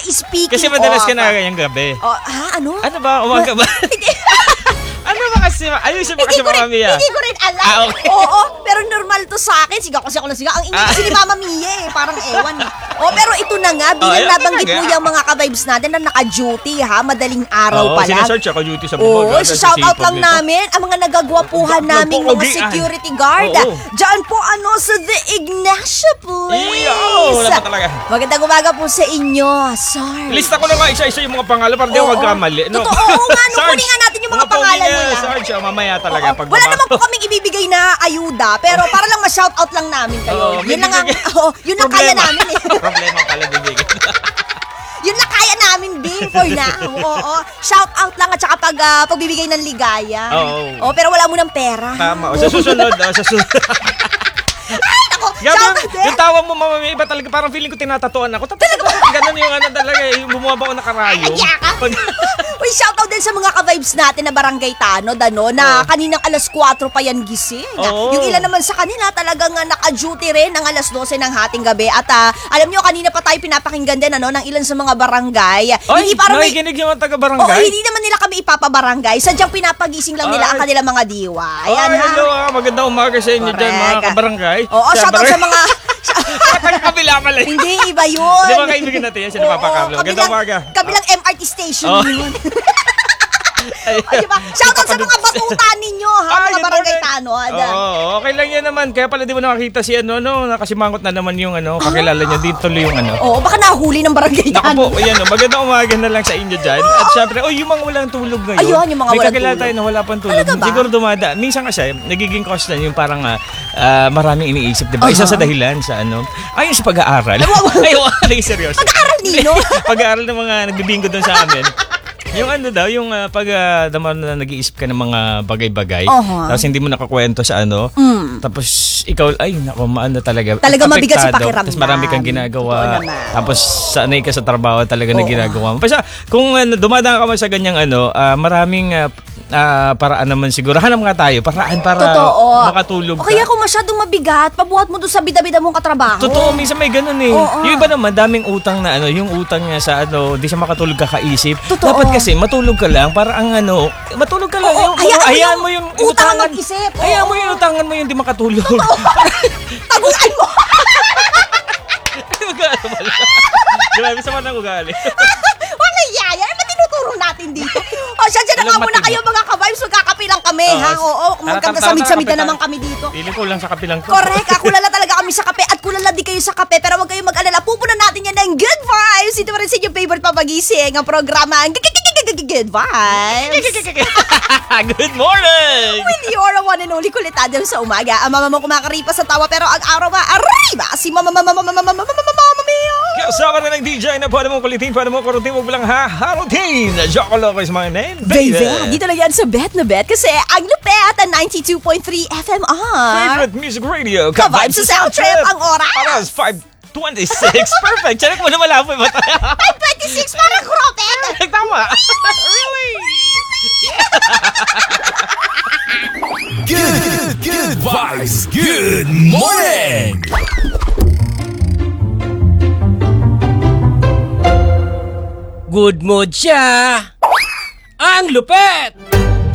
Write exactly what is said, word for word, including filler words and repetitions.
speaking Kasi madalas of, ka na ganyang gabi. Oh, ha? Ano? Ano ba? Umaga ba? Ano ba kasi? Ayusin mo kasi Mama Mia. Hindi ko rin alam. Ah, okay. Oo, pero normal to sa akin. Sigaw kasi ako na sigaw. Ang ingay kasi ni Mama Mia eh. Parang ewan. Oh, pero ito na nga. Bilang Oh, ayun nabanggit talaga. mo yung mga ka-vibes natin na naka-duty ha. Madaling araw Oo, pa lang. sinesearch ako duty sa bubog. Oo, so shout out lang namin ang mga nagagwapuhan Nag- naming mga nagpupogian. security guard. Oo. Diyan po ano sa The Ignacia Place. Iyo, wala pa talaga. Magandang umaga po sa inyo, sir. Lista ko na nga isa-isa yung mga pangalan para di ako Oo. magkamali. No? Totoo, oo nga. No, Sarge, kunin nga natin yung mga pangalan pogi nila. na, Sarge, oh, mamaya talaga. Oo. Pag Wala baba- naman po kaming ibibigay na ayuda, pero para lang ma-shoutout lang namin kayo. Oo, yun lang ang, bibigay- oh, yun lang kaya Problema. namin eh. Problema pala bibigyan. Yun lang kaya namin, B, for now. Oo, shoutout lang at saka pag, ah, pagbibigay ng ligaya. Oo. Oh, pero wala mo ng pera. Tama. O, sa susunod, o, sa susunod. Ay, naku, Ganon, shoutout din. yung tawa mo, Mama Mia, iba talaga, parang feeling ko tinatatuan ako. Tatatawa. Ganon yung ano talaga, yung bumuha ako nakarayong. Ay, yaka. Pag, Uy, shoutout din sa mga ka-vibes natin na barangay Tanod, ano, na Oo. kaninang alas kwatro pa yan gising. Oo. Yung ilan naman sa kanila talagang uh, naka-duty rin ng alas dose ng hating gabi. At ah, alam nyo, kanina pa tayo pinapakinggan din, ano, ng ilan sa mga barangay. Ay, Hindi parang may... nakikinig yung mga Oo, taga-barangay. hindi naman nila kami ipapabarangay. Sadyang pinapagising lang nila Ay. ang kanilang mga diwa. Ayan, Ay, ha? hello, ah. Magandang umaga sa inyo dyan, mga Correct. kabarangay. Oo, shoutout sa mga... Kabila pala. Hindi, iba yun. Di ba kaibigan natin yan, sila Oo, Papa Carlo? Magandang kabilang- umaga. Kabilang M R T station Oh. yun. Ay, O, diba? Shoutout sa mga batutan ninyo, ha? Ah, Mga yun barangay ulit. Tanod. Oo, okay lang yan naman. Kaya pala di mo nakakita si ano, no? Nakasimangot na naman yung ano, kakilala niya. Dito tuloy yung ano. Oo, baka nahuli ng barangay Naku Tanod. po, ayan o. Magandang umaga na lang sa inyo dyan. At syempre, oh, yung mga walang tulog ngayon. Ayun, yung mga May walang kakilala tulog. tayo na wala pang tulog. Talaga ba? Siguro dumada. Minsan kasi, nagiging cause na yung parang ah, ah, maraming iniisip, di ba? Isa Aha. sa dahilan sa ano, ayun sa pag-aaral. Ay, wala, seryoso. Pag-aaral nino? Pag-aaral ng mga nagbibingo doon sa amin. Yung ano daw, yung uh, pag uh, naman na nag-iisip ka ng mga bagay-bagay, Oho. tapos hindi mo nakakwento sa ano, Mm. tapos ikaw, ay, naku, maano talaga. Talaga mabigat sa apektado. pakiramdam. Tapos marami kang Totoo ginagawa. naman. Tapos sanay ka sa trabaho talaga na Oo. ginagawa mo. Basta kung ano, dumadaan ka man sa ganyang ano, ah, maraming ah, ah, paraan naman siguro. Hanap nga tayo, paraan para Totoo. makatulog O ka. kaya kung masyadong mabigat, pabuhat mo doon sa bida-bida mong katrabaho. Totoo, minsan may ganun eh. Oo. Yung iba naman, daming utang na ano, yung utang niya sa ano, di siya makatulog kakaisip. Totoo. Dapat kasi matulog ka lang para ang ano, matulog ka lang. Oo, yung, hayaan mo hayaan yung mo yung utang utangan. mag-isip. Oo. Hayaan mo yung utangan mo yung di makatulog. Taguan mo! Mag-aaral. Grabe sa mga ugali. Wala yaya. Ano ba tinuturo natin dito? O, siya dyan na nga Walang muna matino. kayo mga ka-vibes. Magkakape lang kami, Oo. ha? Oo, magkanta Tara, tara, samid-samid tara, na kape naman tayo. kami dito. Feeling ko lang sa kapilang ko. Correct, ah, kulala talaga kami sa kape at kulala di kayo sa kape, pero huwag kayong mag-alala, pupunan natin yan ng good vibes. Ito pa rin sa inyong favorite papagising, ang programa ang Good Vibes. Good morning! With your one and only kulit Adam sa umaga. Ang mama mo kumakaripas sa tawa pero ang araw ba, arriba! Si mama mama mama mama mama mama mama Mia. Kasama na ng D J na pwede mong kulitin, pwede mong kurutin, huwag lang ha-harutin. Jocolo is my name, baby. Baby, dito lang yan sa Bet na Bet kasi ang lupet ang ninety-two point three F M R. Favorite music radio. Ka-vibes sa sound trip ang oras. Oras, five twenty-six. Perfect. Check mo na malapit ba tayo? five twenty-six parang kropet. Tama. Really? Good, good vibes. Good morning. Good mood siya. Ang lupet!